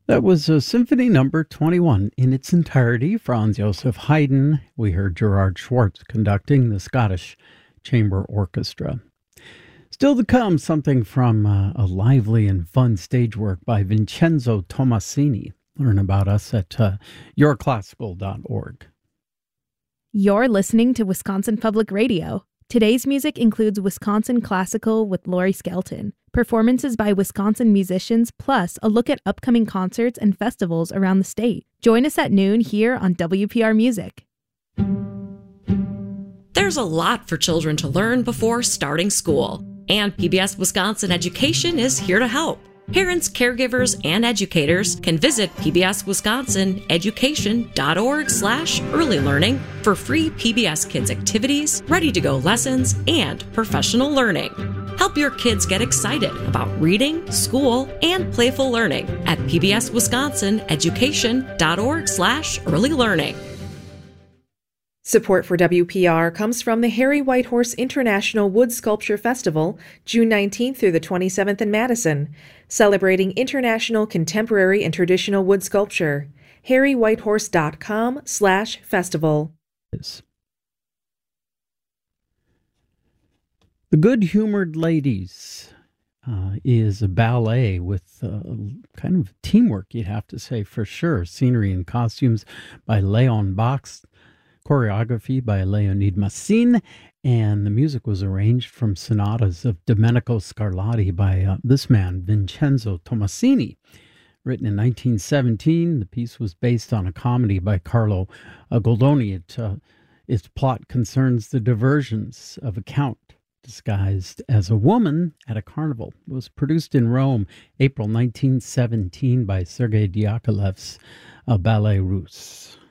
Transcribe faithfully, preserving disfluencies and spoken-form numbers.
That was uh, Symphony Number twenty-one in its entirety, Franz Joseph Haydn. We heard Gerard Schwartz conducting the Scottish Chamber Orchestra. Still to come, something from uh, a lively and fun stage work by Vincenzo Tomasini. Learn about us at uh, your classical dot org. You're listening to Wisconsin Public Radio. Today's music includes Wisconsin Classical with Lori Skelton, performances by Wisconsin musicians, plus a look at upcoming concerts and festivals around the state. Join us at noon here on W P R Music. There's a lot for children to learn before starting school, and P B S Wisconsin Education is here to help. Parents, caregivers, and educators can visit P B S Wisconsin Education dot org slash early learning for free P B S Kids activities, ready-to-go lessons, and professional learning. Help your kids get excited about reading, school, and playful learning at P B S Wisconsin Education dot org slash early learning. Support for W P R comes from the Harry Whitehorse International Wood Sculpture Festival, June nineteenth through the twenty-seventh in Madison, celebrating international contemporary and traditional wood sculpture. harry whitehorse dot com slash festival. The Good-Humored Ladies uh, is a ballet with uh, kind of teamwork, you'd have to say, for sure. Scenery and costumes by Leon Bachs, choreography by Leonid Massin, and the music was arranged from sonatas of Domenico Scarlatti by uh, this man, Vincenzo Tomasini. Written in nineteen seventeen, the piece was based on a comedy by Carlo uh, Goldoni. It, uh, its plot concerns the diversions of a count disguised as a woman at a carnival. It was produced in Rome, April nineteen seventeen, by Sergei Diaghilev's uh, Ballet Russe.